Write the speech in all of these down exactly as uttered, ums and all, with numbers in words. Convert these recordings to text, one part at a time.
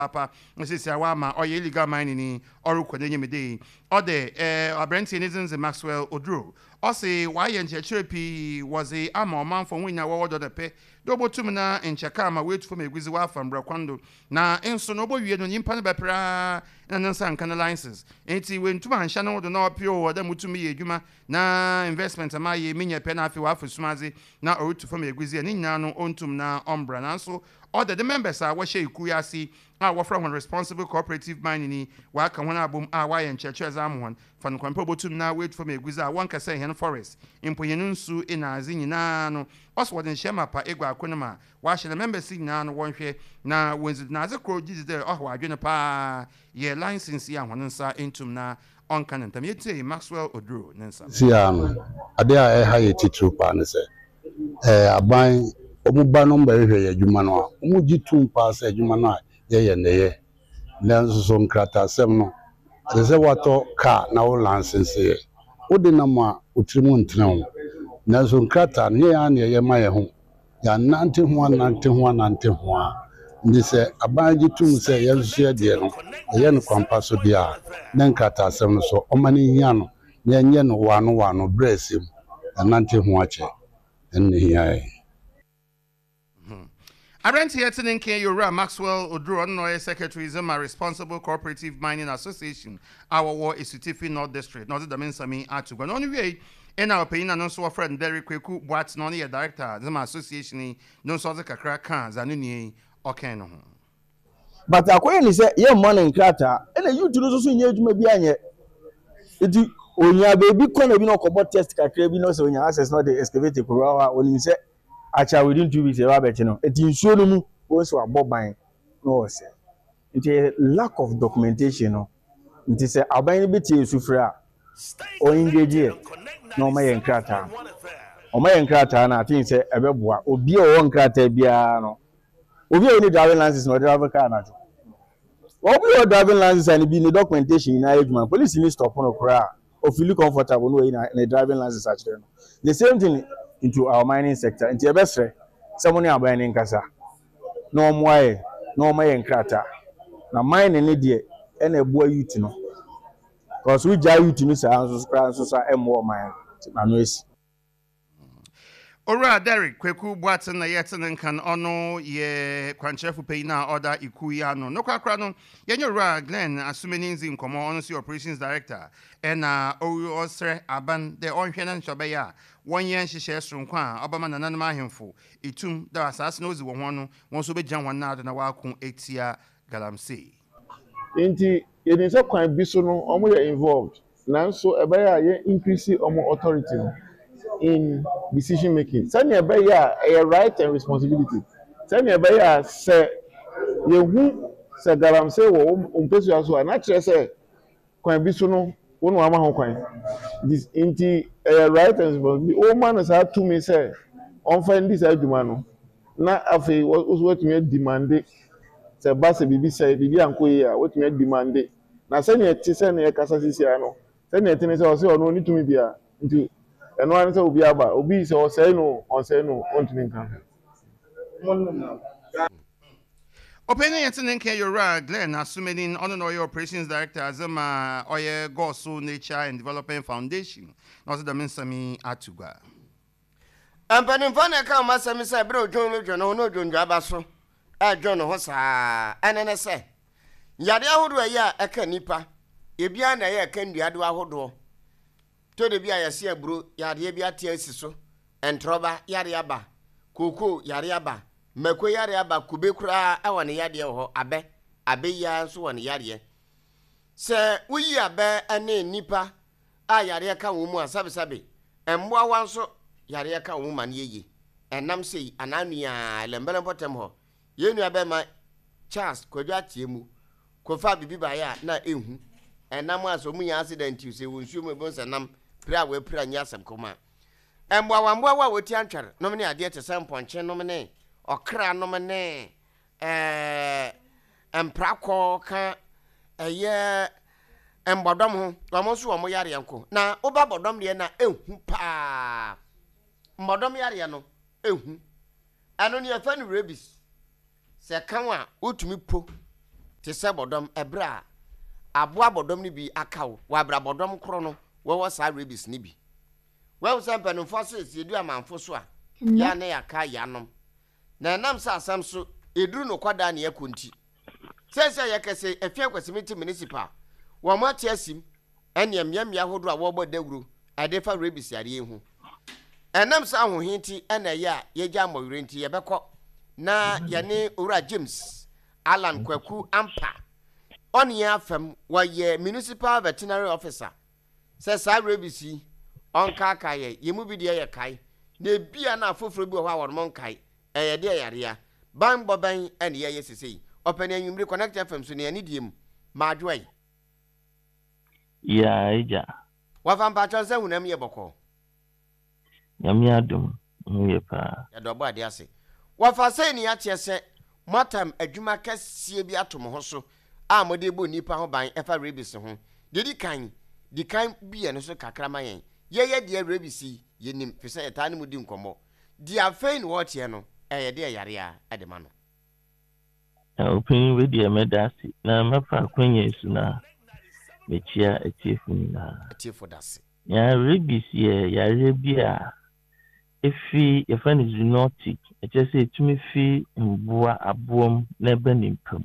papa nsisi awama oye illegal mining ni oru kwenye mede ode eh abrenti nizens Maxwell Oduro o say why enchechere pi was a ama omanfo winya wo wodo de pe do botum na encheka ma wait for me guzi wa fambra kwando na enso no bowie no nyimpa ne bepra na nansa nkan license enti we ntuma ansha no do na opio wo da mutumi ye adwuma na investment ama ye menye pe na afi wa afusumaze na orutu for me guzi ni nyina no ontum na ombra na so all the members are washe ikuyasi ah wa from responsible cooperative mining wa kan wana abom ah wa yen church exam fan kwampo botum na wait for me guza one ka say hen forest impoyenu nsu ina azi nyina no also wodin shema pa egwa akonoma wa hye the members nyina no wonhwe na wenzi na ze kro gidi de oh wa adwene pa ye license ya hono nsa entum na on kan ntam yete Maxwell Oduro nensa siano ade a e ha ye titru pa ne se eh aban omuba no mba hwe ya dwuma no a omu gitum pa se dwuma no a ye ye ne ye nanso so nkrata asem no de se wato ka na wo license ye odi na ma otrimu ntrew nanso nkrata ne ya ne ye ma ye ho ya nante ho nante ho nante ho a ndi se aban gitum se ye nso ye de no ye no kwampa so dia na nkrata asem no so omani hia no nye nye no wano wano bresim nante ho ache enne hia e Arenti Yetinin K. Yura Maxwell Oduro, no Secretary Zema Responsible Cooperative Mining Association, our war is Sutifi North District, not the Minsami Atuga. No way, in our opinion, and also a friend Derek Kweku, what's non a director, Zema Association, no sort of crack cans, Zanuni, or Kano. But according to your morning crater, and you do also need to be on it. When you are baby, corner, you know, about test, carabinous, when your access not the excavated when you say. Acha within two weeks, Robert, you know, it is so also a bob buying. No, sir. It is a lack of documentation. No, it is a buying bit of sufra or engage no my encrata. Or my encrata, and I think say a beboa, or be a one crater piano. Or be only driving license, no driver car. What we are driving license and be in the documentation in Ireland, police need stop on a cry or feel comfortable in a driving license. Actually, the same thing. Into our mining sector. Into your best friend, someone are buying in Casa. No more, no more in Krata. Now, mining idiot, and a boy you to know. Because we jay you to miss our answers and more mine. Manuis. Ora Derek Kweku Watson na Yetin can ono ye Kwanchefu Payna order Ikuyano. No Kakrano, Yanura Glenn, assuming in common honesty operations director, and uh Osre Aban, the Onhenan Shabaya, one year she shares from Kwan, Obaman and Anamahimfo, Itum, the assassins one, one so be John one now than a Wakum Etia Galamsey. Inti, it is a quite bisono, almost involved. Now, so a better increase or authority in decision making. Send a better a right and responsibility. Send a better say, you who said that I'm saying, um, person as well, not just say, quite bisono, one woman who can. This inti a right and responsibility. Oh, man, has had to me say, on find this argument. Now, after what was what me demanded. Se base bibi say bibi anko ya what me demand na se ne ti se ne kasa sisi ano se ne ti ne se o se ono ni tumi bia nti eno an se obi aba obi se o say no on say no on tumi nkan Opinion Yetin K. Yura Glenn assuming on oil operations director Azema Oye Gosu Nature and Development Foundation not the Minsami Atuga Ampanin fana ka masami say bro jono jono no jono abaso a John Hosa, and then I say, Yadia would wear a canipa, Ebia na ya can be adu ahodo. To the bia ya see a bro, Yadia bia tiesiso, and troba yariaba, Kuku yariaba, Mako yariaba, Kubekura, awan yadia ho, abe, abe ya so an yadia. Sir, we abe a ne nipa, a yariaka woman, sabi sabi, and more one so yariaka woman ye, and nam say, Anania, Lembele Potemho. Yenu abema Charles kodwa tiemu kofa bibi ba ya na ehu enam aso mu ya accident you say wonsu mu bonsa nam pra we pra nya asem koma emboa wamboa wa woti antware no me ade te samponche no me okra no me eh emprakọ ka eye embodom ho omo so omo yare yanko na oba bodom de na ehu pa mbodom yare no ehu ano ne afa ni rabies se kan wa otumi po te se bodom ebra aboa bodom ni bi akaw wa bra bodom kro no wo wo sa rabies ni bi wo se mpanumfo so edu amanfo so a ya na ya ka yanom na nam sa asam so eduru no kwada na yakonti sese yakese efia kwasimiti municipal wo ma tiasim ene emiamia hodo a wo bodawuro ade fa rabies yare hu enam sa ahohinti ene ya yeja amowirenti yebekọ na yane ora James Alan Kwaku ampa oni afam waye municipal veterinary officer se sa rabies onka akaye yemu bi de ye kai na bia na afoforo bi ho a won kai eye de yarea ban boban ene ye yesesei open anwumre connect F M so ne ani diem maadwai ya ija wa fam pa chon se hunam ye boko nyame adom ye pa ya do ba de ase wa fa se ni ya tiese matam adwuma kasie bi atom ho so a mode bo nipa ho ban efa rabies ho dedi kan di kan bi ene so kakrama yen ye ye de rabies ye nim pese eta ne mudi nkomo di afein wo tie no eye de yare a ade ma no opinion we de medasi na mafa kwenye su na mechia etifu na etifu dasi ya rabies ye ya rebia efi efa ni zoonotic eche se etumi fi mboa aboom na ebe nimpam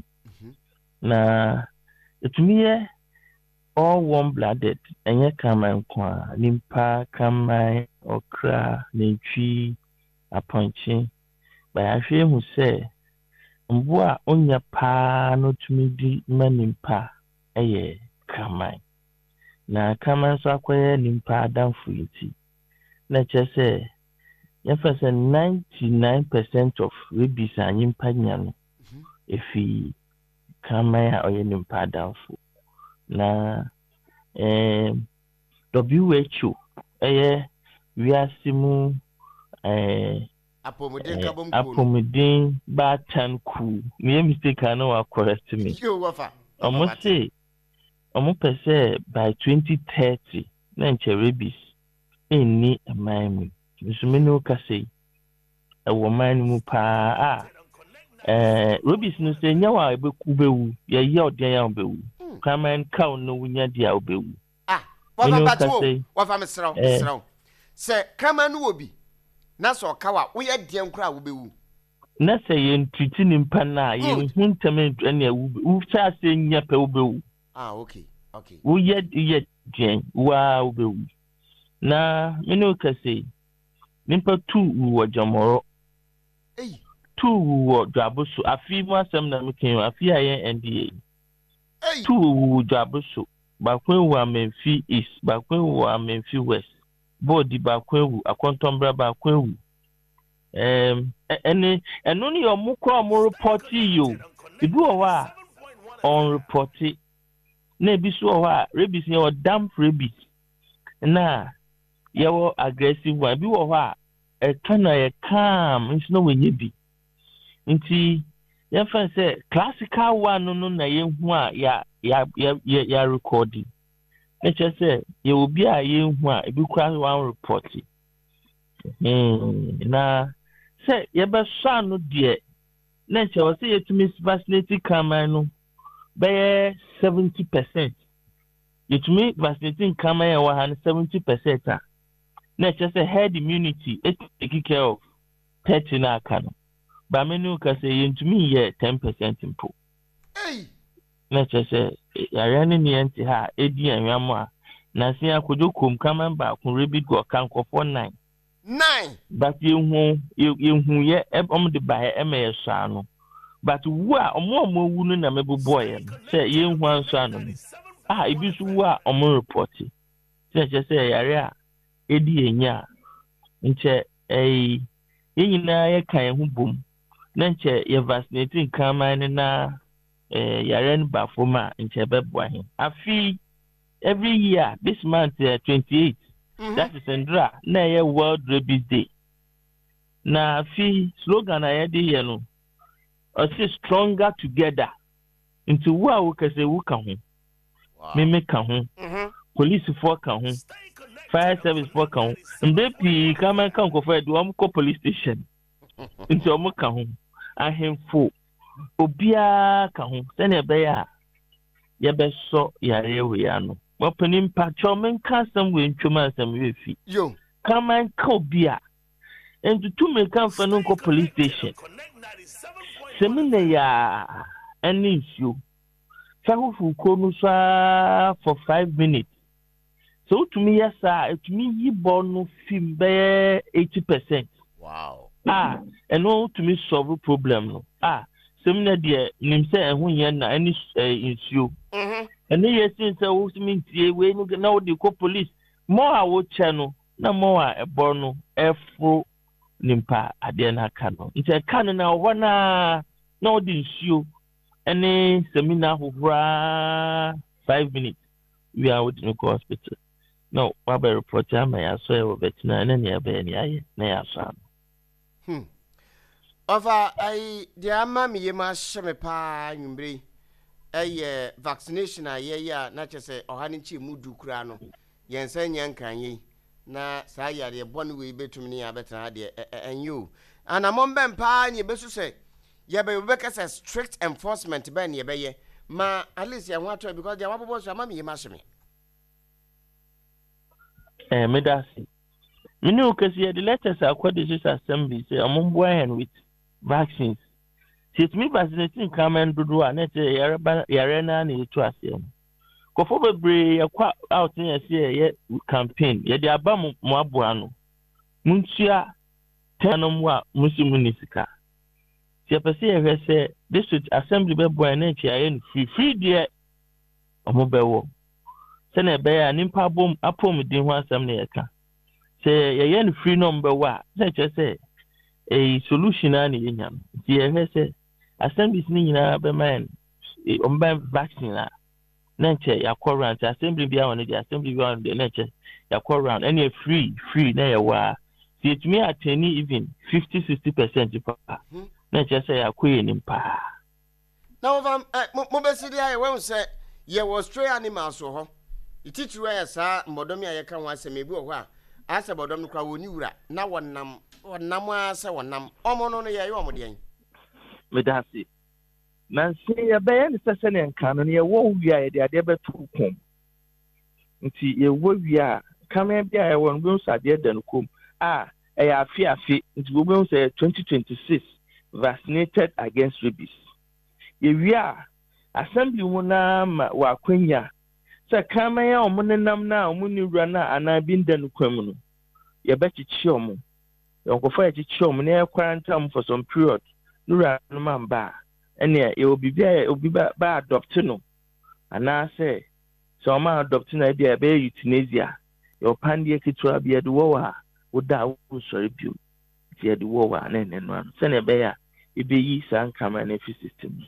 na etumi ye all warm blooded enye kama kwa nimpa kama okra nentwi aponchi ba ya hwe hu se mboa onya pa no tumi di manimpa eye kama na kama so akoye nimpa adamfo yiti na chese yefese ninety-nine percent of rabies anyimpa nyano efi kama ya oye nimpa adamfo na eh W H O eye wiasimu eh apomuden kabom ku apomuden ba tan ku me mistake na wa correct me yo wafa omo say omo pese by twenty thirty na nche rabies enni amaimu nsumeno kase ewo man mu pa a eh rabies no say nyawa ebeku bewu ye ye odian ya bewu kaman kaw no wunya dia obewu ah wafa batwo wafa mesraw mesraw se kaman no obi na so kawa wo ye dia nkura wo bewu na se ye ntwiti nimpa na ye huntem ene awu wo cha se nya pe wo bewu ah okay okay wo ye ye gen wa wo bewu na meno kase nimpa tu wo jamoro eh tu wo dwaboso afi mu asem na mekin afi aye N D A eh tu wo dwaboso bakwen wo amenfi east bakwen wo amenfi west body bakwen wo akontombra bakwen wo em ene eno ni omukro omo report yo ibu o wa on report na bi so o wa rabies ni o damp rabies na yawo aggressive one bi wo ha e kana e calm nti no wenye bi nti ya fa say classical one no no na ye hu a ya ya ya ya recording e che say ye obi a ye hu a e bi kwa one report hmm na say ye be sha no de na che o say ye tumi vaccinate kama no be seventy percent ye tumi vaccinate kama ya wa seventy percent a na che say herd immunity it take care of thirty na kano ba menu ka say yentumi ye ten percent impo eh na che say yare ne ne enti ha edi anwam a na se akojo kom kama ba kun rabbit go kan kofo nine nine but yehu yehu ye om de ba e me yesa no but wu a omo omo wu no na mebobọ ye say yehu anso ano ah ibi so wu a omo report say che say yare a edi enya nche eh yenyina ye kan hu bom na nche ye vaccinating kama ne na eh yare n ba foma nche beboa he afi every year this month uh, twenty-eight mm-hmm. That is Sandra na ye World Rabies Day na afi slogan na ye dey no o say stronger together into wo a wo kase wo ka ho me me ka ho police for ka ho fire service for ka ho mbe pi kama kan ko fa do am ko police station into am ka ho ahemfo obia ka ho sɛnea ɛbɛyɛ a yɛbɛsɔ yare wei ano mɔpanin mpakyɛw menka asɛm wei ntwam asɛm wɛfi yo kraman ka obi a ntutu meka mfa no nkɔ police station sɛ me na yɛ a ɛne nsuo sɛ hofu ko no saa for five minutes so wotumi yɛ saa ɛtumi yi bɔ no fim bɛyɛ eighty percent wow ah ɛno wotumi solve problem no ah sɛm na deɛ nim sɛ ɛho yɛ na ɛne nsuo mhm ɛne yɛ sin sɛ wotumi ntie wei no na wode kɔ police mo a wokyɛ no na mo a ɛbɔ no ɛforo nimpa adeɛ no aka no nti ɛka no na ɔhɔ na na wode nsuo ɛne sɛmina ahohoraa five minutes we are wode no kɔ hospital no wabɛ report ama yɛasɔ yɛ wɔ bɛtena ɛne ne yɛbɛyɛ ne ayɛ na yɛasɔ ano hmm ɔfa ai deɛ ama me yɛ ma hyɛ me paa nwumbere ɛyɛ vaccination a yɛyɛ a na kyɛ sɛ ɔha no nkyɛ mu du koraa no yɛnsa nyɛ nkanyɛ na saa yareɛ bɔne wei bɛtumi ne yɛabɛtena deɛ ɛnyɛ o anammɔn bɛn paa ne yɛbɛsu sɛ yɛbɛyɛ wobɛka sɛ strict enforcement bɛn ne yɛbɛyɛ ma at least yɛho atɔ because deɛ wabobɔ so ama me yɛ ma hyɛ me eh medasi mini ukasi ya the letters akwa disease assembly say amumboa hen with vaccines sit me vaccinating kamen dodo a net yare yare na na etu asem kofo bebre yakwa out na say ye campaign ye de aba mo aboa no muntua tenom wa musimu ni sika se pese ye hwese district assembly be boa na echi aye no free free de omobewo se na be ya nimpa bom apom din ho asem na yeka se ye no free number wa se che se a solution ani yenya ti ye hwese assembly ni nyina be man o mba vaccine na na che yakọ round assembly bia won the assembly bia won the na che yakọ round any free free na ye wa ti etumi ateni even fifty sixty percent pa na che se yakọ ye nimpa na over mo be sidi aye we say ye was stray animals so ho ititu ya sa mbodomi aye kan wa asem ebi wo ho a asa bodom no kwa woni wura na wonam wonam asa wonam omo no no ye ye omo de an medasi na se ya be ne sese ne nka no ye wo wia ye de ade betu kom nti ye wo wia kama bia ye won go so ade dan kom a e ya afi afi nti wo be say twenty twenty-six vaccinated against rabies ye wia assembly mu na ma wa kwanya se kama ya omunenam na omunura na ana bindan kwam no ye be chichi omu yonkofo ye chichi omu na ye quarantine for some period nura no mamba ene ye obibia obiba ba adopt no ana se so ma adopt na bia be euthanasia yo pandie kitwa bia de wo wa woda wo sori bio tie de wo wa na ne no se ne be ya ebe yi san kama na fi system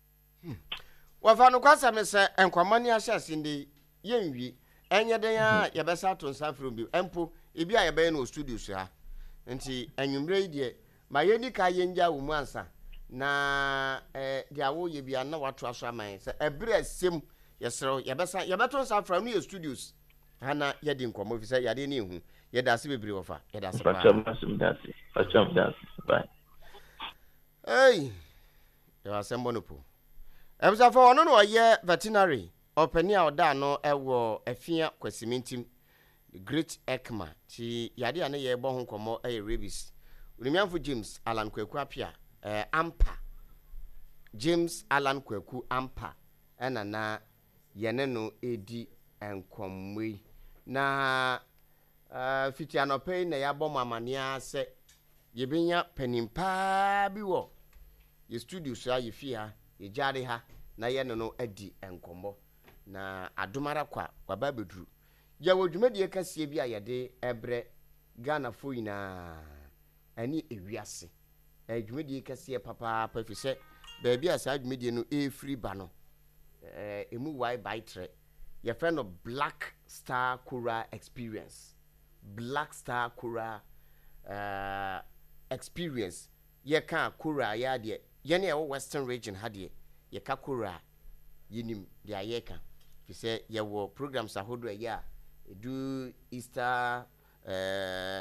wafa no kwasa me se enkwamani ahyase ndi yenwi enye den a yebesa to nsafro bi empo ebi a yebe no studio so ha nti anwumre die ma yedi ka yenja wo mu ansa na eh dia wo ye bia na wato aso aman se ebre asem yesero yebesa yebeto nsafro no ye studios hana yedi nkomo fi se yade ne ehu yeda ase bebre wofa yeda ase pa pacham masum dasi pacham dasi bye hey ya asembo no po ebisa for ono no ye veterinary openi a oda no ewo afia kwasimintim the great ekma ti yade ane ye bo ho komo e rabies urimianfo James Alan Kwaku apia eh ampa James Alan Kwaku ampa ena na yene no edi enkomwe na uh, fiti anope na ya bɔ mamania se yebenya panimpa bi wo ye studio so aye fi ha ye jare ha na ye no adi enkombo na adomara kwa kwa babedru ya wodwumadie kasie bi ayede ebre Ghana fo ina ani ewiase adwumadie kasie papa pa fi se ba bia sa adwumadie no e free ba no eh emu wai baitre ye friend of Black Star Kura Experience Black Star Kura uh, Experience ye ka Kura ya de ye ne e Western region ha de ye ka Kura yinim de ayeka fi se ye wo programs ahodo ya edu Easter uh,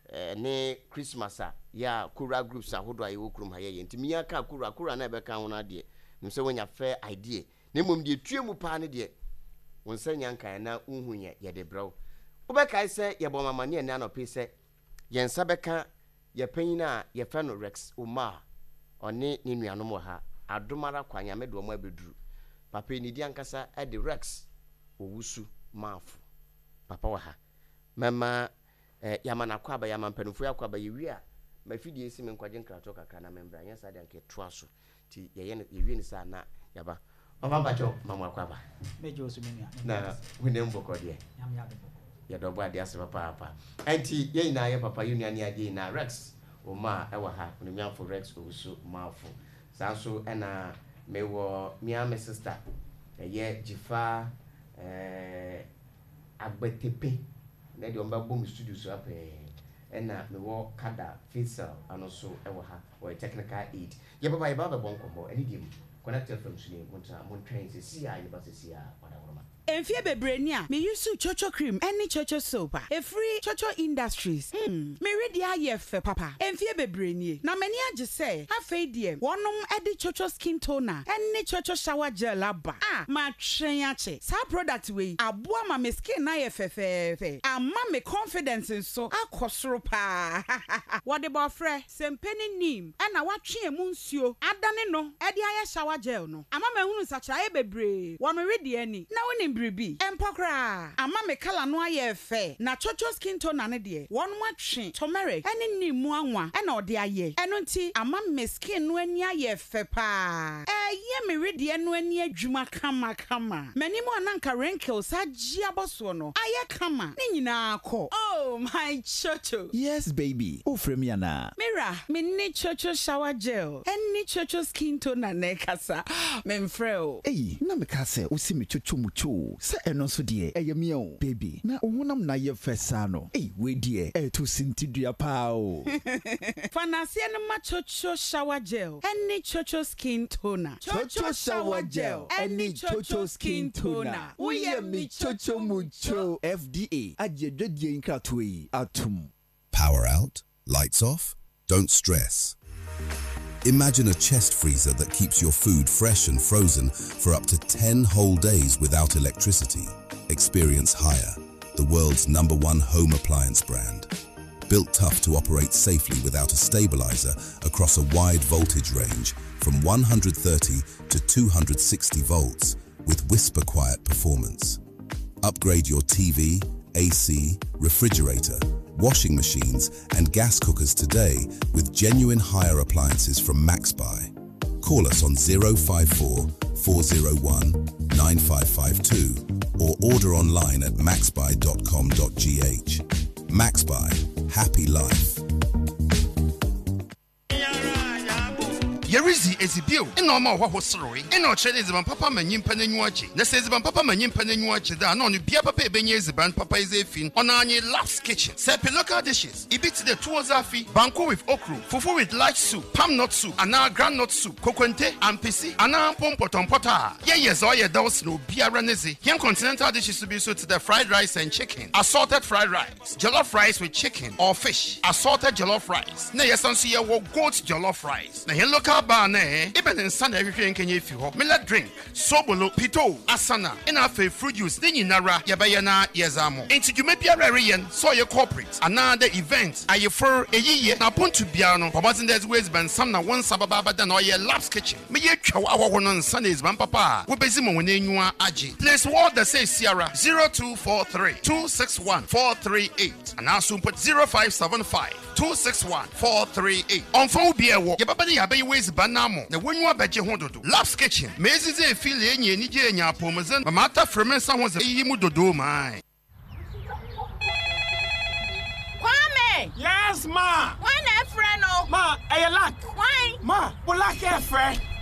eh ne Christmas a ya kura groups ahodo a yewo kurum ha ye nti miya ka kura kura na be ka ho na de nim se wonya fair idea ne mom de tue mu pa ne de wonsa nyankan na unhunye ye de brew wobɛkae sɛ yɛbɔ mama ne ɛna no pe sɛ yɛnsa bɛka yɛpanyina yɛfɛ no Rex Oma ɔne ne nuanom wɔ ha adomara kwanyame de ɔmo abɛduru papa ni di ankasa ɛde Rex owusu maafo papa wɔ ha mama eh yamana kwa ba yamam panufo yakwa ba yewi a mafidie esi me nkwaje nkrato kaka na membra nya sa de anke toa so ti ye ye yewi ni sa na yaba ɔba bacho mama kwa ba mejo so menua na winem boko de nyam ya de boko ya dobo ade ase papa papa enti ye na ye papa yunu ani ade na Rex Oma ewa ha onimiafo Rex owusu maafo sa so ena mewo mia me sister ye jifa eh agbetepe na de omba bom studio so apɛ ena mewo kada facial ano so ewa ha or technical aid ye baba ye baba bon kombo eni dim connect from so ne montra mon train se sia ye ba se sia wada woroma Enfie bebrenia me use chocho cream any chocho soap e free chocho industries mm me ready aye fe papa enfie bebrenie na mani age say afei die wonom e de chocho skin toner any chocho shower gel aba ah ma twen ache sa product we aboa ma me skin na ye fefefe ama me confidence so akosoro pa what the bofre sempeni nim e na watwe mu nsuo adane no e de aye shower gel no ama ma hunu sacha e bebre wo me ready ani na woni bribi empokra ama me kala no aye fe na chocho skin toner ne de won matwe turmeric ene ni mu anwa e na ode aye eno nti ama me skin no ani aye fe pa eh ye me rede no ani adwuma kama kama mani mu ananka wrinkles agye aboso no aye kama ne nyina akọ oh my chocho yes baby o frame ya na mira me ni chocho shower gel ene chocho skin toner ne kasa me mfreo eh na me ka se o si me chocho mucho se eno so de eye me o baby na ohunam na ye fesa no eh we de e to sintidua pa o fanase no ma chocho shower gel ene chocho skin toner chocho shower gel ene chocho skin toner we ye me chocho mucho F D A ajedwadie nkrato yi atum. Power out, lights off, don't stress. Imagine a chest freezer that keeps your food fresh and frozen for up to ten whole days without electricity. Experience Haier, the world's number one home appliance brand. Built tough to operate safely without a stabilizer across a wide voltage range from one hundred thirty to two hundred sixty volts with whisper quiet performance. Upgrade your T V, A C, refrigerator, washing machines and gas cookers today with genuine Haier appliances from MaxBuy. Call us on zero five four, four zero one, nine five five two or order online at maxbuy dot com dot g h. MaxBuy, happy life. Yerizi ezibio ina oma ohwa hosroi ina ochede ziban papa manyimpa nanwuache na se ziban papa manyimpa nanwuache da na onu bia papa ebenye ziban papa izefin ona anyi Love's Kitchen sepe local dishes ibiti the tuozafi banko with okra fufu with light soup palm nut soup ana groundnut soup kokwente ampisi ana pompotompota ye yezo ye dos no biara nezi yan continental dishes to be so to the fried rice and chicken assorted fried rice jollof rice with chicken or fish assorted jollof rice na yesanso ye wo goat jollof rice na yan local ba na eh even in Sunday every nkenye fi ho mila drink sobolo pito asana ina fe fruit juice ni nyinara ye be ye na yezamo enti dwuma biara reyen so ye corporate another event aye for eyiye na pontu bia no bobotin there's ways ban some na one sababa bada na ye Love's Kitchen me ye twa awoho no Sundays ban papa wo bezi mo wona enwa age place word that says Sierra zero two four three, two six one, four three eight and also put zero five seven five, two six one, four three eight on phone bia wo ye baba ni abe ways banamo na wonwa baje ho dodo Love's Kitchen mezi ze feel enye ni je enya pomzen mama frame sa ho ze yi mu dodo mai. Kwame yes ma why na friend no ma e lack why ma wo lack e friend